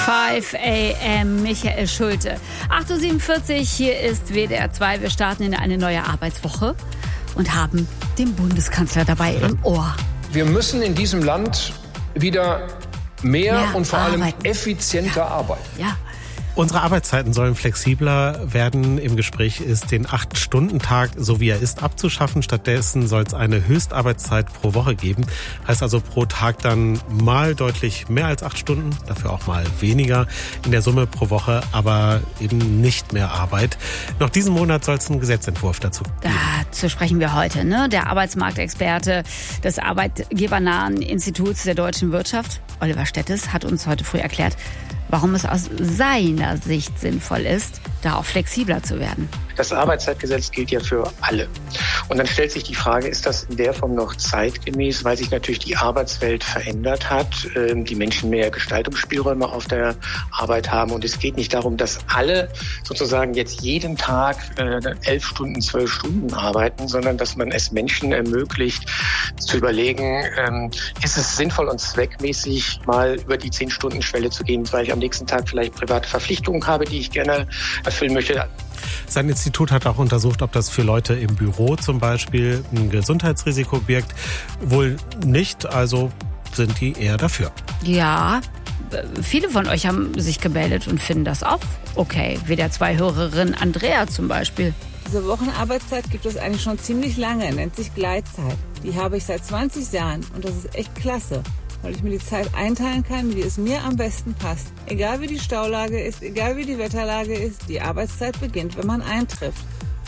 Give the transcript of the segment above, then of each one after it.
5 a.m. Michael Schulte. 8.47 Uhr, hier ist WDR 2. Wir starten in eine neue Arbeitswoche und haben den Bundeskanzler dabei im Ohr. Wir müssen in diesem Land wieder mehr und vor allem arbeiten. Effizienter arbeiten. Ja. Unsere Arbeitszeiten sollen flexibler werden. Im Gespräch ist, den 8-Stunden-Tag, so wie er ist, abzuschaffen. Stattdessen soll es eine Höchstarbeitszeit pro Woche geben. Heißt also pro Tag dann mal deutlich mehr als 8 Stunden, dafür auch mal weniger in der Summe pro Woche, aber eben nicht mehr Arbeit. Noch diesen Monat soll es einen Gesetzentwurf dazu geben. Dazu sprechen wir heute, ne? Der Arbeitsmarktexperte des Arbeitgebernahen Instituts der deutschen Wirtschaft, Oliver Stettes, hat uns heute früh erklärt, warum es aus seiner Sicht sinnvoll ist, da auch flexibler zu werden. Das Arbeitszeitgesetz gilt ja für alle. Und dann stellt sich die Frage, ist das in der Form noch zeitgemäß, weil sich natürlich die Arbeitswelt verändert hat, die Menschen mehr Gestaltungsspielräume auf der Arbeit haben. Und es geht nicht darum, dass alle sozusagen jetzt jeden Tag 11 Stunden, 12 Stunden arbeiten, sondern dass man es Menschen ermöglicht, zu überlegen, ist es sinnvoll und zweckmäßig, mal über die 10-Stunden-Schwelle zu gehen, weil ich am nächsten Tag vielleicht private Verpflichtungen habe, die ich gerne erfüllen möchte. Sein Institut hat auch untersucht, ob das für Leute im Büro zum Beispiel ein Gesundheitsrisiko birgt. Wohl nicht, also sind die eher dafür. Ja, viele von euch haben sich gemeldet und finden das auch okay. WDR 2-Hörerin Andrea zum Beispiel. Diese Wochenarbeitszeit gibt es eigentlich schon ziemlich lange, nennt sich Gleitzeit. Die habe ich seit 20 Jahren und das ist echt klasse, weil ich mir die Zeit einteilen kann, wie es mir am besten passt. Egal wie die Staulage ist, egal wie die Wetterlage ist, die Arbeitszeit beginnt, wenn man eintrifft.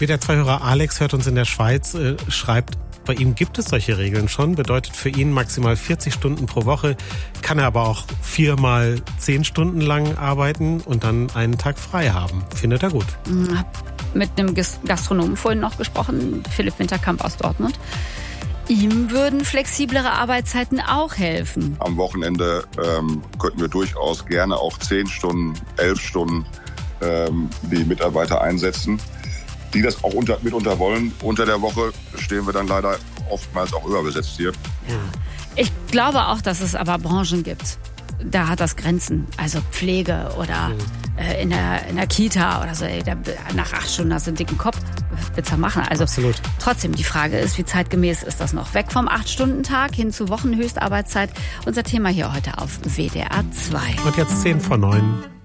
Hab mit einem Gastronomen vorhin noch gesprochen, Philipp Winterkamp aus Dortmund. Ihm würden flexiblere Arbeitszeiten auch helfen. Am Wochenende könnten wir durchaus gerne auch 10 Stunden, 11 Stunden die Mitarbeiter einsetzen, die das auch mitunter wollen. Unter der Woche stehen wir dann leider oftmals auch überbesetzt hier. Ja. Ich glaube auch, dass es aber Branchen gibt. Da hat das Grenzen. Also Pflege oder in der Kita oder so. Nach 8 Stunden hast du einen dicken Kopf. Willst du machen? Also absolut. Trotzdem, die Frage ist, wie zeitgemäß ist das noch? Weg vom 8-Stunden-Tag hin zu Wochenhöchstarbeitszeit. Unser Thema hier heute auf WDR 2. Und jetzt 10 vor 9.